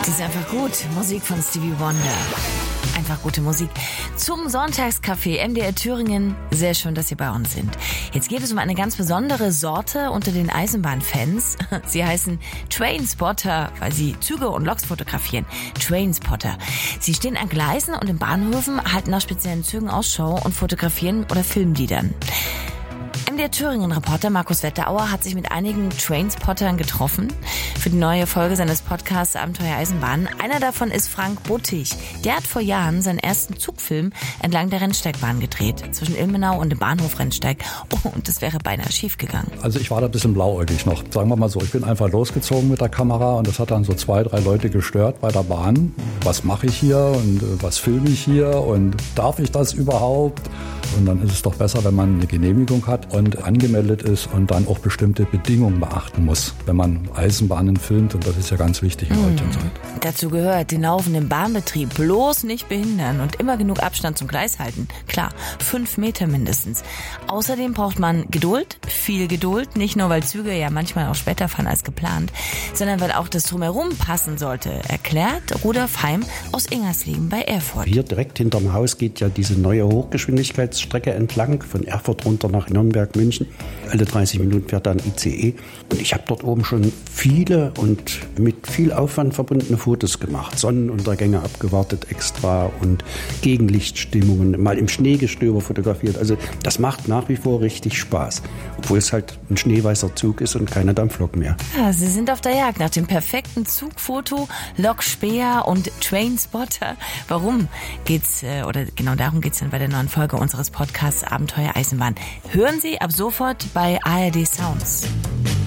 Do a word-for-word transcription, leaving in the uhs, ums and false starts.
Die ist einfach gut. Musik von Stevie Wonder. Einfach gute Musik. Zum Sonntagscafé M D R Thüringen. Sehr schön, dass Sie bei uns sind. Jetzt geht es um eine ganz besondere Sorte unter den Eisenbahnfans. Sie heißen Trainspotter, weil sie Züge und Loks fotografieren. Trainspotter. Sie stehen an Gleisen und in Bahnhöfen, halten nach speziellen Zügen Ausschau und fotografieren oder filmen die dann. M D R Thüringen-Reporter Markus Wetterauer hat sich mit einigen Trainspottern getroffen für die neue Folge seines Podcasts Abenteuer Eisenbahn. Einer davon ist Frank Buttig. Der hat vor Jahren seinen ersten Zugfilm entlang der Rennsteigbahn gedreht, zwischen Ilmenau und dem Bahnhof Rennsteig. Oh, und das wäre beinahe schief gegangen. Also ich war da ein bisschen blauäugig noch, sagen wir mal so. Ich bin einfach losgezogen mit der Kamera und das hat dann so zwei, drei Leute gestört bei der Bahn. Was mache ich hier und was filme ich hier und darf ich das überhaupt? Und dann ist es doch besser, wenn man eine Genehmigung hat und angemeldet ist und dann auch bestimmte Bedingungen beachten muss, wenn man Eisenbahnen filmt. Und das ist ja ganz wichtig in der heutigen Zeit. Dazu gehört, den laufenden Bahnbetrieb bloß nicht behindern und immer genug Abstand zum Gleis halten. Klar, fünf Meter mindestens. Außerdem braucht man Geduld, viel Geduld. Nicht nur, weil Züge ja manchmal auch später fahren als geplant, sondern weil auch das Drumherum passen sollte, erklärt Rudolf Heim aus Ingersleben bei Erfurt. Hier direkt hinterm Haus geht ja diese neue Hochgeschwindigkeitsstrecke entlang, von Erfurt runter nach Nürnberg, München. Alle dreißig Minuten fährt dann I C E. Und ich habe dort oben schon viele und mit viel Aufwand verbundene Fotos gemacht. Sonnenuntergänge abgewartet extra und Gegenlichtstimmungen, mal im Schneegestöber fotografiert. Also das macht nach wie vor richtig Spaß. Obwohl es halt ein schneeweißer Zug ist und keine Dampflok mehr. Ja, Sie sind auf der Jagd nach dem perfekten Zugfoto, Lokspäher und Trainspotter. Warum geht's, oder genau darum geht's dann bei der neuen Folge unseres Podcasts Abenteuer Eisenbahn. Hören Sie ab sofort bei A R D Sounds.